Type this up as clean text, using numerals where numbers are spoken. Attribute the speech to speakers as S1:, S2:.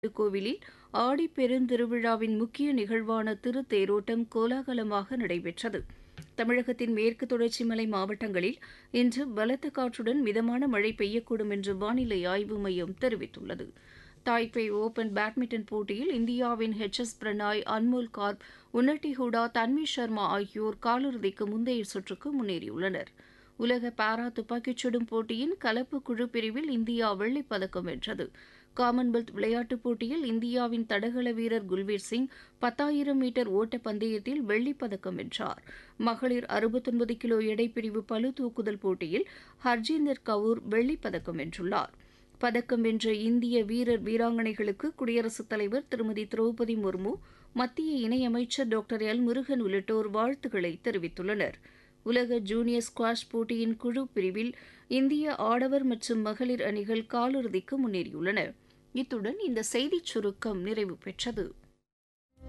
S1: கோவிலில் ஆடி பெருந்திருவிழாவின் முக்கிய நிகழ்வான திருத்தேரோட்டம் கோலாகலமாக நடைபெற்றது. தமிழகத்தின் மேற்கு தொடர்ச்சி மலை மாவட்டங்களில் இன்று பலத்த காற்றுடன் மிதமான மழை பெய்யக்கூடும் என்று வானிலை ஆய்வு மையம் தெரிவித்துள்ளது. தாய்பே ஓபன் பேட்மிண்டன் போட்டியில் இந்தியாவின் பிரணாய், அன்மோல் கார்ப், உன்னட்டி ஹூடா, தன்வி சர்மா ஆகியோர் காலிறுதிக்கு முந்தைய சுற்றுக்கு முன்னேறியுள்ளனர். உலக பாரா துப்பாக்கிச் சுடும் போட்டியின் கலப்பு குழு பிரிவில் இந்தியா வெள்ளிப் பதக்கம் வென்றது. காமன்வெல்த் விளையாட்டுப் போட்டியில் இந்தியாவின் தடகள வீரர் குல்வீர் சிங் 10,000 மீட்டர் ஓட்டப் பந்தயத்தில் வெள்ளிப் பதக்கம் வென்றார். மகளிர் 69 கிலோ எடைப்பிரிவு பளு தூக்குதல் போட்டியில் ஹர்ஜீந்தர் கவுர் வெள்ளிப் பதக்கம் வென்றுள்ளார். பதக்கம் வென்ற இந்திய வீரர் வீராங்கனைகளுக்கு குடியரசுத் தலைவர் திருமதி திரௌபதி முர்மு, மத்திய இணையமைச்சர் டாக்டர் எல் முருகன் உள்ளிட்டோர் வாழ்த்துக்களை தெரிவித்துள்ளனர். உலக ஜூனியர் ஸ்குவாஷ் போட்டியின் குழு பிரிவில் இந்திய ஆடவர் மற்றும் மகளிர் அணிகள் காலிறுதிக்கு முன்னேறியுள்ளன. இத்துடன் இந்த செய்திச் சுருக்கம் நிறைவு பெற்றது.